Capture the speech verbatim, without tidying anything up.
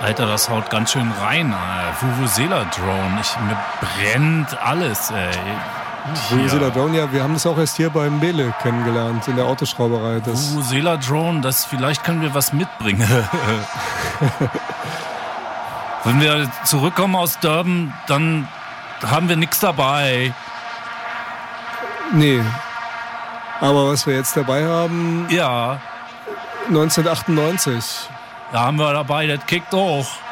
Alter, das haut ganz schön rein. Vuvuzela-Drone. Ich, mir brennt alles, ey. Vuvuzela-Drone, ja, wir haben das auch erst hier beim Mele kennengelernt, in der Autoschrauberei. Vuvuzela-Drone, das, vielleicht können wir was mitbringen. Wenn wir zurückkommen aus Durban, dann haben wir nichts dabei. Nee. Aber was wir jetzt dabei haben... Ja. neunzehnhundertachtundneunzig. Da haben wir dabei, das kickt hoch.